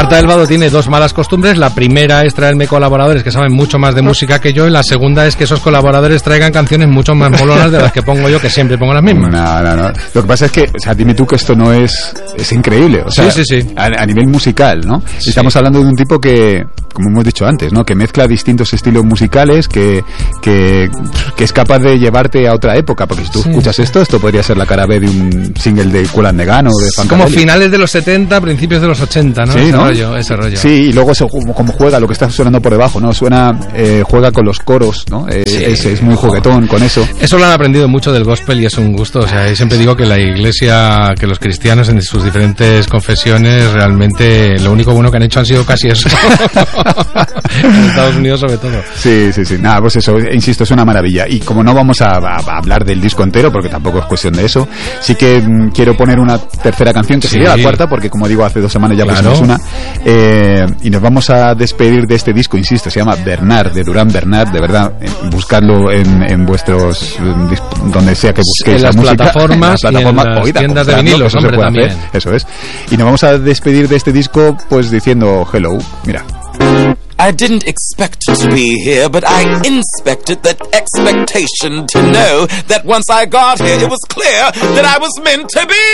Marta del Vado tiene dos malas costumbres. La primera es traerme colaboradores que saben mucho más de música que yo, y la segunda es que esos colaboradores traigan canciones mucho más molonas de las que pongo yo, que siempre pongo las mismas. No. Lo que pasa es que, o sea, dime tú que esto no es increíble. O sea, sí. A nivel musical, ¿no? Sí. Estamos hablando de un tipo que, como hemos dicho antes, ¿no? Que mezcla distintos estilos musicales, que es capaz de llevarte a otra época, porque si tú escuchas esto podría ser la cara B de un single de Kool and the Gang o de Funkadelic. Como finales de los 70, principios de los 80, ¿no? Sí, Ese rollo. Sí, y luego como juega lo que está sonando por debajo, ¿no? Juega con los coros, ¿no? Es muy juguetón con eso. Eso lo han aprendido mucho del gospel y es un gusto. O sea, yo siempre digo que la iglesia, que los cristianos en sus diferentes confesiones, realmente lo único bueno que han hecho han sido casi eso. En Estados Unidos sobre todo. Sí. Nada, pues eso, insisto, es una maravilla. Y como no vamos a hablar del disco entero, porque tampoco es cuestión de eso, sí que quiero poner una tercera canción, que sería la cuarta, porque como digo, hace 2 semanas ya pusimos una. Y nos vamos a despedir de este disco, insisto, se llama Bernard, de Durán Bernard. De verdad, buscarlo en vuestros, donde sea que busquéis en la las música, plataformas, en las tiendas de vinilos, hombre, también. Hacer. Eso es. Y nos vamos a despedir de este disco pues diciendo hello. Mira. I didn't expect to be here, but I inspected that expectation to know that once I got here, it was clear that I was meant to be.